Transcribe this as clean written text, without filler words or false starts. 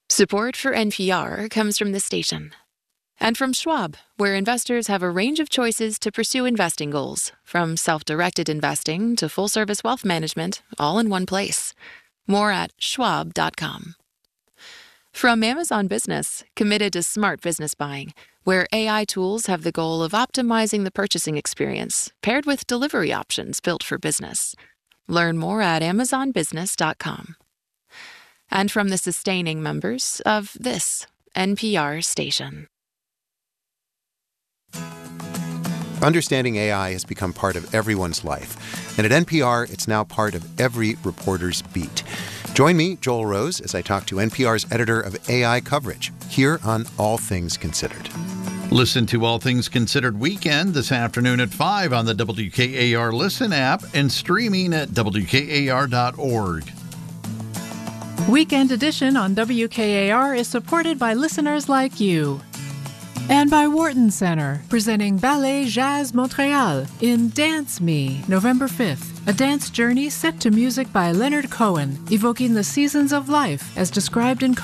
Support for NPR comes from this station. And from Schwab, where investors have a range of choices to pursue investing goals, from self-directed investing to full-service wealth management, all in one place. More at schwab.com. From Amazon Business, committed to smart business buying, where AI tools have the goal of optimizing the purchasing experience, paired with delivery options built for business. Learn more at amazonbusiness.com. And from the sustaining members of this NPR station. Understanding AI has become part of everyone's life. And at NPR, it's now part of every reporter's beat. Join me, Joel Rose, as I talk to NPR's editor of AI coverage, here on All Things Considered. Listen to All Things Considered Weekend this afternoon at 5 on the WKAR Listen app and streaming at WKAR.org. Weekend Edition on WKAR is supported by listeners like you. And by Wharton Center, presenting Ballet Jazz Montréal in Dance Me, November 5th. A dance journey set to music by Leonard Cohen, evoking the seasons of life as described in